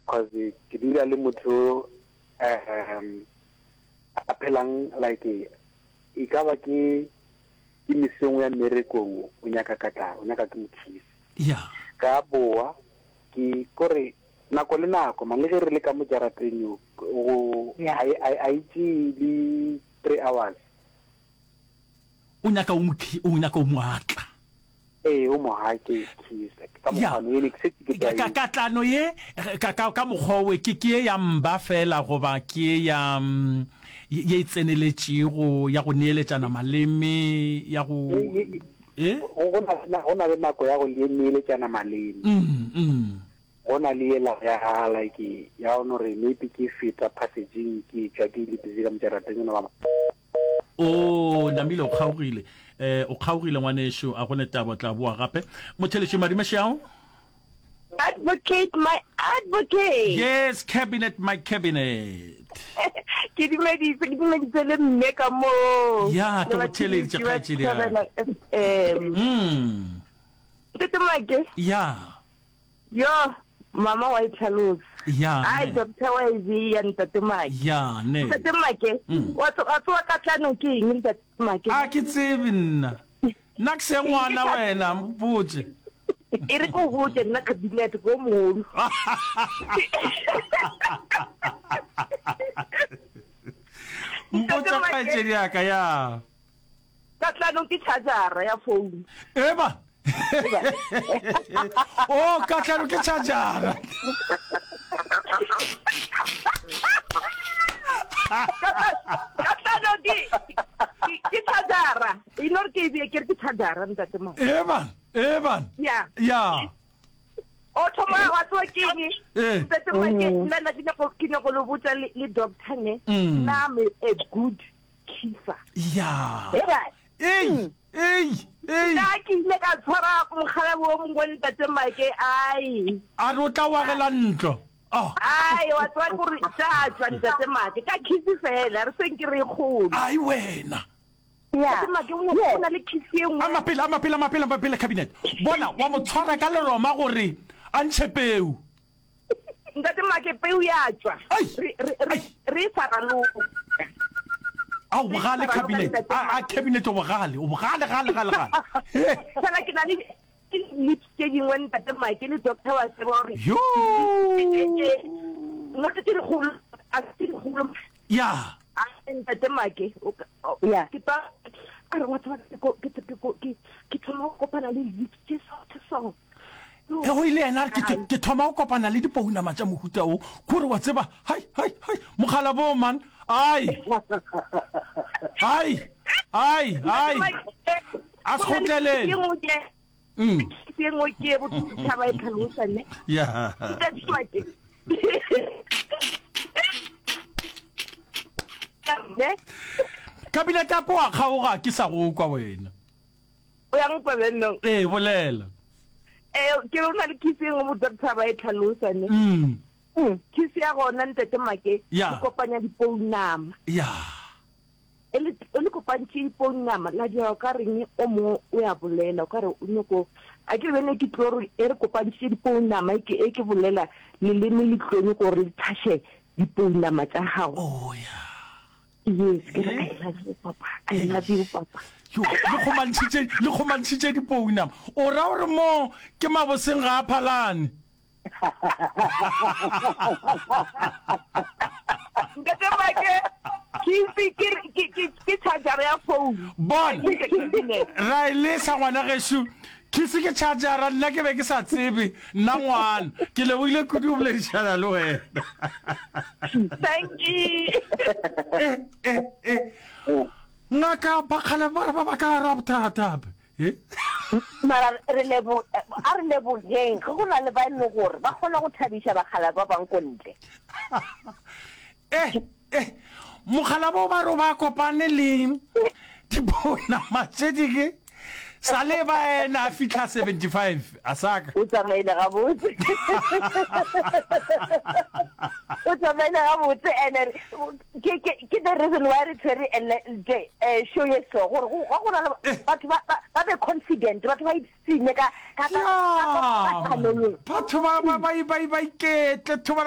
because ke dira le motho a phelang like e ka ba ke misong ya merekong o nyaka ke mothisi ka boa ke kore nako le nako mang le re le ka mo jarateng o I itse di 3 hours o nyaka o moatla o mo ha ke kisa ka mo le ke ka tlano ye ka mogwe ke ya mba fela go ba ke ya ye tseneletšego ya go neeletsana maleme ya go go na le nako ya go neeletsana maleme go na le la ya like ya ono re maybe ke fita passaging ke tla ke le busy ka mjarateng no mama Namile o kgaogile ngwanesho a gone taba tla bua gape motheletši madimešao Advocate, my advocate. Yes, cabinet, my cabinet. Ke dimeditse le mme ka mo. Ya, ke go theleditše kgaetšedi ya. Tete Mike. Ya. Yo, mama wa itlhalosa. Ya. Ai doctor wa izi ya Tete Mike. Ya, ne. Tete Mike. Wa ka tlano ke eng Tete Mike? A ke tsebe nna. Nna ke se ngwana wena mpotse. E re go botse nna cabinet go mogolo. Mpotse kgaetšedi ya ka ya. Ka tlano ke charger ya phone. Eba. Oh, ka tlano ke charger. Katlano ke charger. Inor ke be ke charger ntate mo. Evan. Ya. O thoma wa tso keng? Ntate mo ke nna ke go lo botsa le doctor ne. Na me a good kisser. Ya. Hey. Na ke le ka tshwara mogala bo mongwe ntate Mike ai. A ro tla wa gela ntlo. Ai wa tswa go re tsa ntate Mike ka kisi fela re seng ke re kholo. Ai wena. Ya. Ntate Mike o na le kisi engwe. Amapela cabinet. Bona wa mo tshwara ka le roma gore a ntshepeu. Ntate Mike peu ya tswa. Re fara lo. Au bogale cabinet a cabinet o bogale gale Sala ke na le ke dingwe ntate Mike le doctor wa sebore yo no ke re kholo a ke kholo ya ntate Mike ya ke pa a re wa tswa ke tsoma go kopana le ke so go ile ena ke thoma go kopana le dipouna matša mohuta o gore wa tseba hai mogala bo man ai a skhotlele ke ngo ke bo tshaba e tlhalosa ne ya kabinete a po a kgaoga ke sa go kwa wena o yang kwa benno bolela ke rona le kiseng mo tshaba e tlhalosa ne kisi ya gona ntate Mike Ya. kopanya dipounama ya ele kopanya dipounama la dia ka reng o mo o ya bolela ka re o nyoko a ke bene ke tloro e re kopanya dipounama ke bolela le le tlone go re thashe dipounama tsa gago ya yes ke I love you papa yo le khomantshitse dipounama o ra gore mo ke maboseng ga phalane Ntate Mike ke charger ya phone bon ra ile sa ngwana geshu ke se ke charger nna ke be ke sa tsebe nna ngwana ke le ile kudu boledishana le wena thank you ngaka ba khala ba ka rabta mara re lebo jeng go na le ba eno gore ba kgona go thabisha bakhala ba bang ko ntle mogala bo ba ro ba kopane le dipona matsedike sale ba ena fitla 75 asaka o tsamaile ga botse ene ke the reason why re tshwere show ye so gore go na batho ba be confident batho ba itsine ka batho ba iketle